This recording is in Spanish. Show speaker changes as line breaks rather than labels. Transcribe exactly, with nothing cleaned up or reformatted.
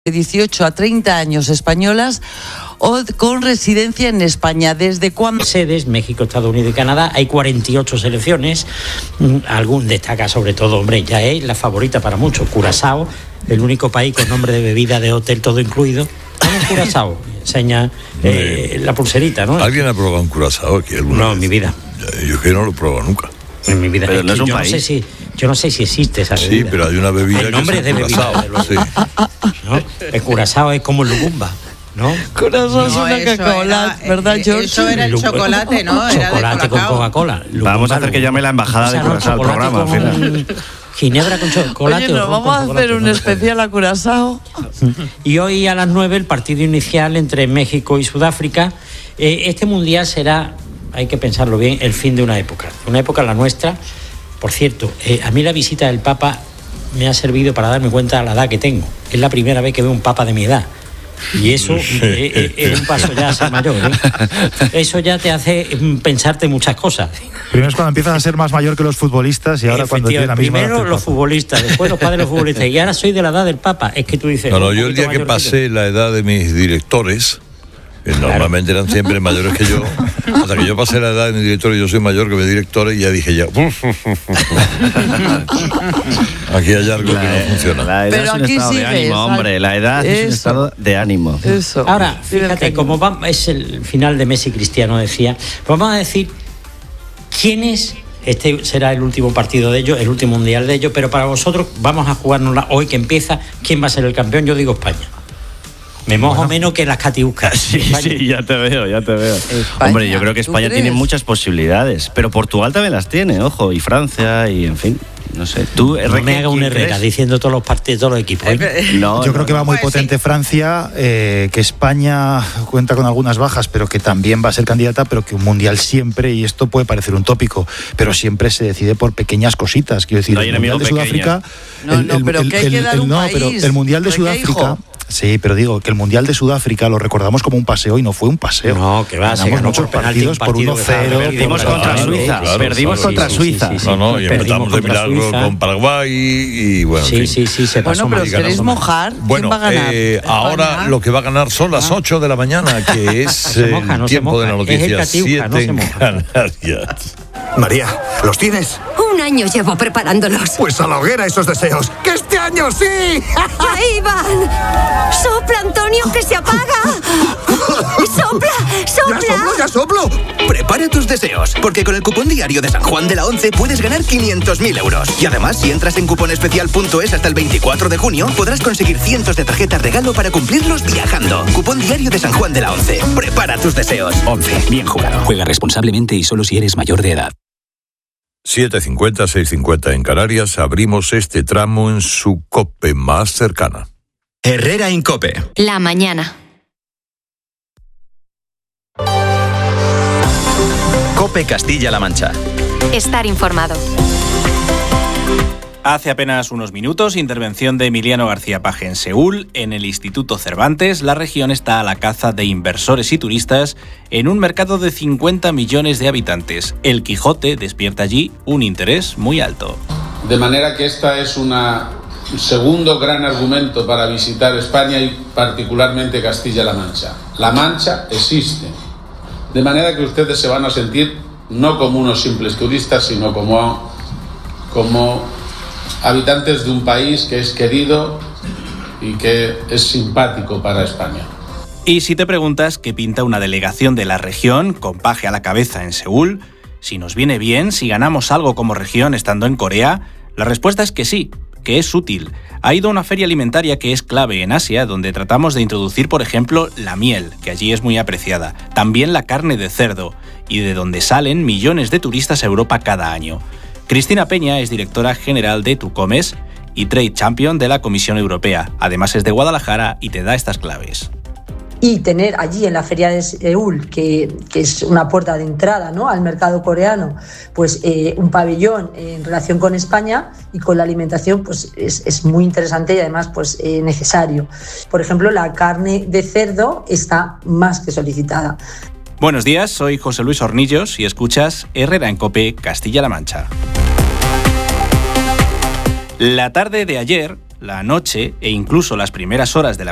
de dieciocho a treinta años españolas o con residencia en España. ¿Desde cuándo?
Sedes, México, Estados Unidos y Canadá, hay cuarenta y ocho selecciones. Algún destaca sobre todo, hombre, ya es la favorita para muchos, Curazao, el único país con nombre de bebida, de hotel, todo incluido. ¿Cómo Curazao? Enseña eh, la pulserita, ¿no?
¿Alguien ha probado un Curazao aquí alguna
No,
vez?
en mi vida.
Yo es que no lo he probado nunca.
En mi vida.
Pero
es
no
que
es un
yo
país.
No sé si, yo no sé si existe esa
Sí,
bebida.
pero hay una bebida
El nombre
que
es de
es
bebida,
Curazao.
sí. ¿No? El Curazao es como el Lugumba, ¿no?
Curazao es
No,
una
eso
Coca-Cola,
era-
¿verdad,
eh,
George?
eso era el
Lu-
chocolate, ¿no? Era de
Chocolate con
Colacao.
Coca-Cola. Lugumba,
Vamos a hacer que
Lugumba.
llame la embajada
O sea,
de
no,
Curazao al
chocolate
programa,
con ginebra con chocolate.
Oye,
o
nos
ron
vamos
con
a hacer
chocolate,
un
¿no?
especial a Curazao.
Y hoy a las nueve el partido inicial entre México y Sudáfrica. Eh, este mundial será, hay que pensarlo bien, el fin de una época. Una época la nuestra. Por cierto, eh, a mí la visita del Papa me ha servido para darme cuenta de la edad que tengo. Es la primera vez que veo un Papa de mi edad. Y eso eh, eh, es un paso ya a ser mayor, ¿eh? Eso ya te hace mm, pensarte muchas cosas.
Primero es cuando empiezas a ser más mayor que los futbolistas y ahora cuando tienes la misma edad
Primero
que el
los
Papa.
futbolistas, después los padres de los futbolistas. Y ahora soy de la edad del Papa. Es que tú dices...
No, no,
un
yo el
poquito
día que
mayor
pasé la edad de mis directores, que
Claro.
normalmente eran siempre mayores que yo, hasta que yo pasé la edad de mis directores, yo soy mayor que mis directores, y ya dije ya, aquí hay algo que no funciona.
La edad
Pero
es un
aquí
estado de
sigues,
ánimo,
al-
hombre. La edad es un
Eso.
estado de ánimo.
Eso.
Ahora,
Fíjate,
fíjate, como va, es el final de Messi Cristiano, decía, vamos a decir quién es, este será el último partido de ellos, el último mundial de ellos, pero para vosotros vamos a jugárnosla hoy que empieza, ¿quién va a ser el campeón? Yo digo España. Me mojo menos que las catiuscas.
Sí,
España.
sí, ya te veo, ya te veo.
España,
Hombre, yo creo que
¿tú
España
crees?
tiene muchas posibilidades, pero Portugal también las tiene, ojo, y Francia, y en fin, no sé. Tú,
No me haga un
¿quién
Herrera
crees?
diciendo todos los partidos, todos los equipos. ¿eh?
No,
Yo
no,
creo que va
no.
muy
Pues
potente
sí.
Francia, eh, que España cuenta con algunas bajas, pero que también va a ser candidata, pero que un mundial siempre, y esto puede parecer un tópico, pero siempre se decide por pequeñas cositas. Quiero decir,
No hay
el mundial de
enemigo
Sudáfrica.
No, no, pero que hay que dar un
no,
país,
pero el mundial de
¿pero qué,
Sudáfrica.
hijo?
Sí, pero digo que el mundial de Sudáfrica lo recordamos como un paseo y no fue un paseo.
No, que va, se
Ganamos
ganó
muchos
por penalti,
partidos
un
por
partido
uno
que estaba
cero.
Perdimos
Claro,
contra
claro,
Suiza,
claro,
perdimos
claro.
contra
Sí, sí,
Suiza.
sí, sí.
No, no, y
Perdimos
empezamos de
contra
milagro
Suiza.
con Paraguay y, y bueno, en
Sí,
fin.
sí, sí, se pasó
Bueno, pero
mal.
os queréis
ganando mal.
mojar,
Bueno,
¿quién va a ganar?
eh, ahora lo que va a ganar son las ocho de la mañana, que es
se
el
moja, no se
tiempo de la
moja. Es el
noticia,
Catiuca, no
siete
se
en
moja.
Canarias.
María, ¿los tienes?
Un año llevo preparándolos.
Pues a la hoguera esos deseos. ¡Que este año sí!
¡Ahí van! ¡Sopla, Antonio, que se apaga! ¡Sopla,
¡Ya soplo,
sopla!
ya soplo! Prepara tus deseos, porque con el cupón diario de San Juan de la Once puedes ganar quinientos mil euros. Y además, si entras en cuponespecial punto es hasta el veinticuatro de junio, podrás conseguir cientos de tarjetas regalo para cumplirlos viajando. Cupón diario de San Juan de la Once. Prepara tus deseos.
once. Bien jugado. Juega responsablemente y solo si eres mayor de edad.
siete cincuenta, seis cincuenta en Canarias, abrimos este tramo en su COPE más cercana.
Herrera Incope.
La mañana.
Cope Castilla-La Mancha.
Estar informado.
Hace apenas unos minutos, intervención de Emiliano García Paje en Seúl. En el Instituto Cervantes, la región está a la caza de inversores y turistas en un mercado de cincuenta millones de habitantes. El Quijote despierta allí un interés muy alto.
De manera que esta es una, un segundo gran argumento para visitar España y particularmente Castilla-La Mancha. La Mancha existe. De manera que ustedes se van a sentir no como unos simples turistas, sino como, como habitantes de un país que es querido y que es simpático para España.
Y si te preguntas qué pinta una delegación de la región con Paje a la cabeza en Seúl, si nos viene bien, si ganamos algo como región estando en Corea, la respuesta es que sí, que es útil. Ha ido a una feria alimentaria que es clave en Asia, donde tratamos de introducir, por ejemplo, la miel, que allí es muy apreciada, también la carne de cerdo, y de donde salen millones de turistas a Europa cada año. Cristina Peña es directora general de Tucomes y Trade Champion de la Comisión Europea. Además es de Guadalajara y te da estas claves.
Y tener allí en la feria de Seúl, que, que es una puerta de entrada, ¿no?, al mercado coreano, pues eh, un pabellón en relación con España y con la alimentación, pues es, es muy interesante y además pues eh, necesario. Por ejemplo, la carne de cerdo está más que solicitada.
Buenos días, soy José Luis Hornillos y escuchas Herrera en COPE Castilla-La Mancha. La tarde de ayer, la noche e incluso las primeras horas de la